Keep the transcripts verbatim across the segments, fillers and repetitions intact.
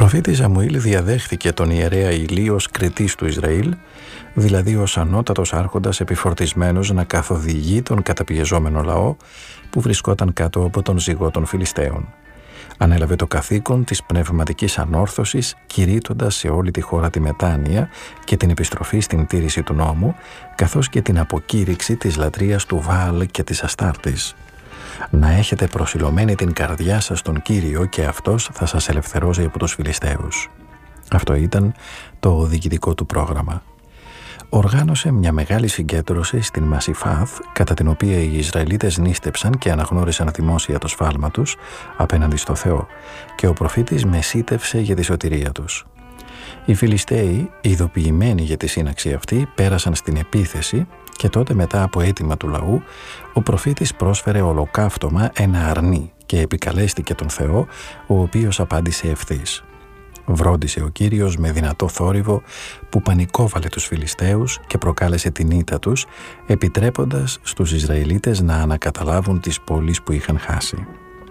προφήτης Σαμουήλ διαδέχθηκε τον ιερέα Ηλί ως κριτής του Ισραήλ, δηλαδή ως ανώτατος άρχοντας επιφορτισμένος να καθοδηγεί τον καταπιεζόμενο λαό που βρισκόταν κάτω από τον ζυγό των Φιλιστέων. Ανέλαβε το καθήκον της πνευματικής ανόρθωσης, κηρύττοντας σε όλη τη χώρα τη μετάνοια και την επιστροφή στην τήρηση του νόμου, καθώς και την αποκήρυξη της λατρείας του Βαάλ και της Αστάρτης. «Να έχετε προσιλωμένη την καρδιά σας στον Κύριο και Αυτός θα σας ελευθερώσει από τους Φιλιστέους». Αυτό ήταν το διοικητικό του πρόγραμμα. Οργάνωσε μια μεγάλη συγκέντρωση στην Μασιφάθ, κατά την οποία οι Ισραηλίτες νήστεψαν και αναγνώρισαν δημόσια το σφάλμα τους απέναντι στο Θεό, και ο προφήτης μεσίτευσε για τη σωτηρία τους. Οι Φιλιστέοι, ειδοποιημένοι για τη σύναξη αυτή, πέρασαν στην επίθεση και τότε, μετά από αίτημα του λαού, ο προφήτης πρόσφερε ολοκαύτωμα ένα αρνί και επικαλέστηκε τον Θεό, ο οποίος απάντησε ευθύς. Βρόντισε ο Κύριος με δυνατό θόρυβο που πανικόβαλε τους Φιλιστέους και προκάλεσε την ήττα τους, επιτρέποντας στους Ισραηλίτες να ανακαταλάβουν τις πόλεις που είχαν χάσει.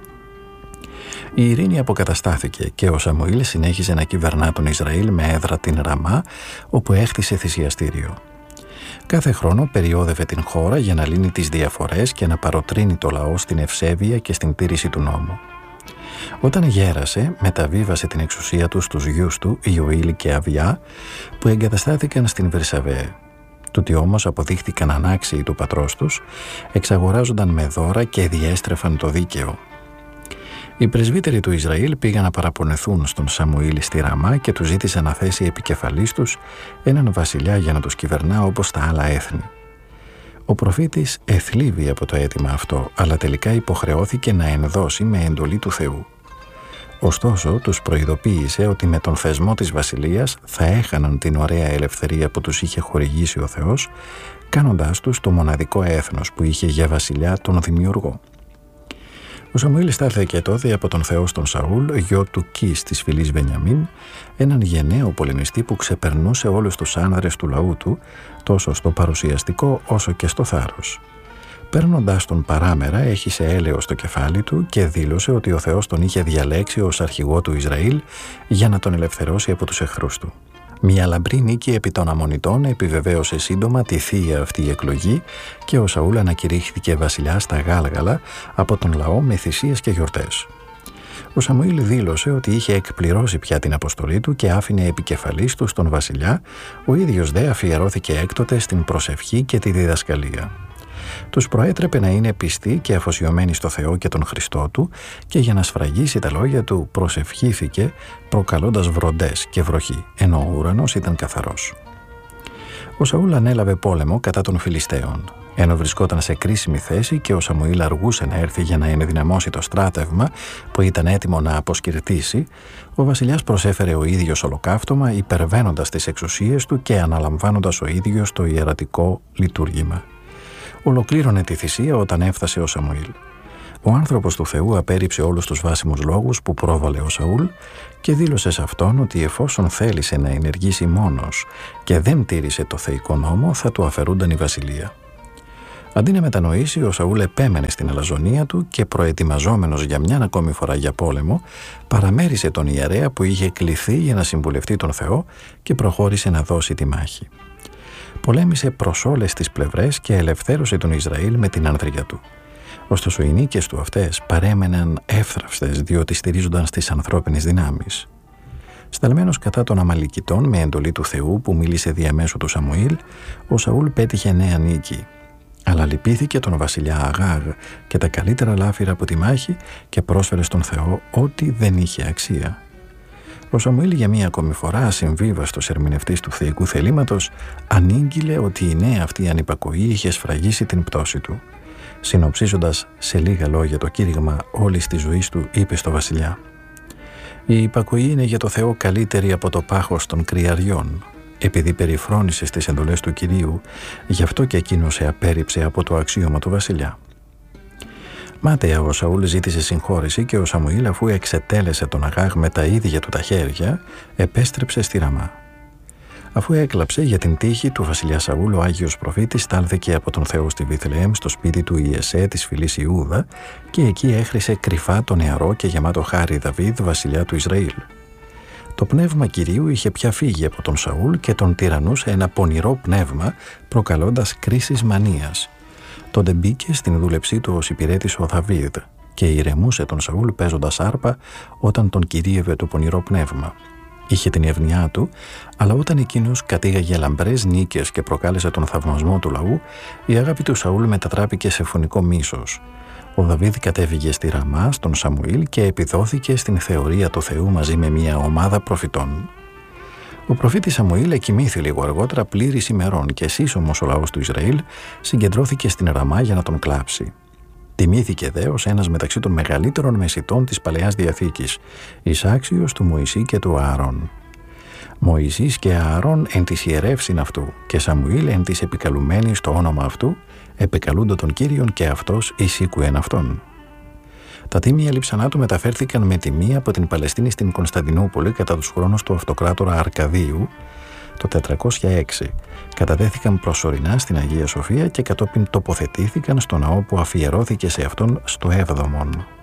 Η ειρήνη αποκαταστάθηκε και ο Σαμουήλ συνέχιζε να κυβερνά τον Ισραήλ με έδρα την Ραμά, όπου έχτισε θυσιαστήριο. Κάθε χρόνο περιόδευε την χώρα για να λύνει τις διαφορές και να παροτρύνει το λαό στην ευσέβεια και στην τήρηση του νόμου. Όταν γέρασε, μεταβίβασε την εξουσία του στους γιους του, Ιωήλ και Αβιά, που εγκαταστάθηκαν στην Βερσαβέ. Τούτοι όμως αποδείχθηκαν ανάξιοι του πατρός τους, εξαγοράζονταν με δώρα και διέστρεφαν το δίκαιο. Οι πρεσβύτεροι του Ισραήλ πήγαν να παραπονεθούν στον Σαμουήλ στη Ραμά και του ζήτησαν να θέσει επικεφαλής τους έναν βασιλιά για να τους κυβερνά όπως τα άλλα έθνη. Ο προφήτης εθλίβει από το αίτημα αυτό, αλλά τελικά υποχρεώθηκε να ενδώσει με εντολή του Θεού. Ωστόσο, τους προειδοποίησε ότι με τον θεσμό της βασιλείας θα έχαναν την ωραία ελευθερία που τους είχε χορηγήσει ο Θεός, κάνοντάς τους το μοναδικό έθνος που είχε για βασιλιά τον Δημιουργό. Ο Σαμουήλ στάλθηκε τότε από τον Θεό στον Σαούλ, γιο του Κις της φυλής Βενιαμίν, έναν γενναίο πολεμιστή που ξεπερνούσε όλους τους άνδρες του λαού του, τόσο στο παρουσιαστικό όσο και στο θάρρος. Παίρνοντας τον παράμερα, έχισε έλεος στο κεφάλι του και δήλωσε ότι ο Θεός τον είχε διαλέξει ως αρχηγό του Ισραήλ για να τον ελευθερώσει από τους εχθρούς του. Μια λαμπρή νίκη επί των Αμμονιτών επιβεβαίωσε σύντομα τη θεία αυτή εκλογή και ο Σαούλ ανακηρύχθηκε βασιλιάς στα Γάλγαλα από τον λαό με θυσίες και γιορτές. Ο Σαμουήλ δήλωσε ότι είχε εκπληρώσει πια την αποστολή του και άφηνε επικεφαλής του στον βασιλιά, ο ίδιος δε αφιερώθηκε έκτοτε στην προσευχή και τη διδασκαλία. Τους προέτρεπε να είναι πιστοί και αφοσιωμένοι στο Θεό και τον Χριστό του και για να σφραγίσει τα λόγια του προσευχήθηκε προκαλώντας βροντές και βροχή, ενώ ο ουρανός ήταν καθαρός. Ο Σαούλ ανέλαβε πόλεμο κατά των Φιλιστέων. Ενώ βρισκόταν σε κρίσιμη θέση και ο Σαμουήλ αργούσε να έρθει για να ενδυναμώσει το στράτευμα που ήταν έτοιμο να αποσκυρτήσει, ο βασιλιάς προσέφερε ο ίδιος ολοκαύτωμα, υπερβαίνοντας τις εξουσίες του και αναλαμβάνοντας ο ίδιος το ιερατικό λειτουργήμα. Ολοκλήρωνε τη θυσία όταν έφτασε ο Σαμουήλ. Ο άνθρωπος του Θεού απέρριψε όλους τους βάσιμους λόγους που πρόβαλε ο Σαούλ και δήλωσε σε αυτόν ότι εφόσον θέλησε να ενεργήσει μόνος και δεν τήρησε το θεϊκό νόμο, θα του αφαιρούνταν η βασιλεία. Αντί να μετανοήσει, ο Σαούλ επέμενε στην αλαζονία του και, προετοιμαζόμενος για μια ακόμη φορά για πόλεμο, παραμέρισε τον ιερέα που είχε κληθεί για να συμβουλευτεί τον Θεό και προχώρησε να δώσει τη μάχη. Πολέμησε προς όλες τις πλευρές και ελευθέρωσε τον Ισραήλ με την άνδρια του. Ωστόσο οι νίκες του αυτές παρέμεναν εύθραυστες, διότι στηρίζονταν στις ανθρώπινες δυνάμεις. Σταλμένος κατά των Αμαλικητών με εντολή του Θεού που μίλησε διαμέσου του Σαμουήλ, ο Σαούλ πέτυχε νέα νίκη. Αλλά λυπήθηκε τον βασιλιά Αγάγ και τα καλύτερα λάφυρα από τη μάχη και πρόσφερε στον Θεό ό,τι δεν είχε αξία. Ο Σαμουήλ για μία ακόμη φορά, ασυμβίβαστος ερμηνευτής του θεϊκού θελήματος, ανήγγειλε ότι η νέα αυτή ανυπακοή είχε σφραγίσει την πτώση του. Συνοψίζοντας σε λίγα λόγια το κήρυγμα όλης της ζωής του, είπε στο βασιλιά: «Η υπακοή είναι για το Θεό καλύτερη από το πάχος των κρυαριών. Επειδή περιφρόνησε στις εντολές του Κυρίου, γι' αυτό και εκείνος σε απέρριψε από το αξίωμα του βασιλιά». Μάταια ο Σαούλ ζήτησε συγχώρεση και ο Σαμουήλ, αφού εξετέλεσε τον Αγάγ με τα ίδια του τα χέρια, επέστρεψε στη Ραμά. Αφού έκλαψε για την τύχη του βασιλιά Σαούλ, ο Άγιος Προφήτης στάλθηκε από τον Θεό στη Βιθλεέμ στο σπίτι του Ιεσέ της φυλής Ιούδα και εκεί έχρισε κρυφά τον νεαρό και γεμάτο χάρη Δαβίδ, βασιλιά του Ισραήλ. Το πνεύμα Κυρίου είχε πια φύγει από τον Σαούλ και τον τυραννούσε ένα πονηρό πνεύμα, προκαλώντας κρίσεις μανίας. Τότε μπήκε στην δούλεψή του ως υπηρέτης ο Δαβίδ και ηρεμούσε τον Σαούλ παίζοντας άρπα όταν τον κυρίευε το πονηρό πνεύμα. Είχε την ευνοιά του, αλλά όταν εκείνος κατήγαγε λαμπρές νίκες και προκάλεσε τον θαυμασμό του λαού, η αγάπη του Σαούλ μετατράπηκε σε φωνικό μίσος. Ο Δαβίδ κατέβηκε στη Ραμά στον Σαμουήλ και επιδόθηκε στην θεωρία του Θεού μαζί με μια ομάδα προφητών. Ο προφήτης Σαμουήλ εκοιμήθη λίγο αργότερα πλήρης ημερών και σύσσωμος ο λαός του Ισραήλ συγκεντρώθηκε στην Ραμά για να τον κλάψει. Τιμήθηκε δε ως ένας μεταξύ των μεγαλύτερων μεσιτών της Παλαιάς Διαθήκης, εισάξιος του Μωυσή και του Ααρών. Μωυσής και Ααρών εν της ιερεύσιν αυτού και Σαμουήλ εν της επικαλουμένης το όνομα αυτού, επικαλούντο τον Κύριον και αυτός εισήκουεν αυτόν. Τα τίμια λείψανά του μεταφέρθηκαν με τιμή από την Παλαιστίνη στην Κωνσταντινούπολη κατά τους χρόνους του αυτοκράτορα Αρκαδίου το τετρακόσια έξι. Κατατέθηκαν προσωρινά στην Αγία Σοφία και κατόπιν τοποθετήθηκαν στο ναό που αφιερώθηκε σε αυτόν στο έβδομον.